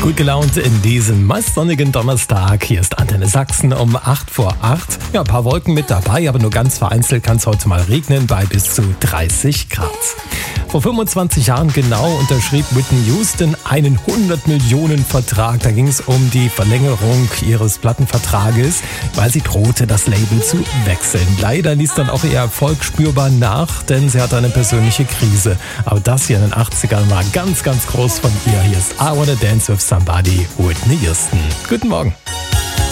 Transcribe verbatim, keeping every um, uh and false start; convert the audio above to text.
Gut gelaunt in diesem meist sonnigen Donnerstag. Hier ist Antenne Sachsen um acht vor acht. Ja, ein paar Wolken mit dabei, aber nur ganz vereinzelt kann es heute mal regnen bei bis zu dreißig Grad. Vor fünfundzwanzig Jahren genau unterschrieb Whitney Houston einen hundert Millionen Vertrag. Da ging es um die Verlängerung ihres Plattenvertrages, weil sie drohte, das Label zu wechseln. Leider ließ dann auch ihr Erfolg spürbar nach, denn sie hatte eine persönliche Krise. Aber das hier in den achtzigern war ganz, ganz groß von ihr. Hier ist I Wanna Dance with Somebody, Whitney Houston. Guten Morgen.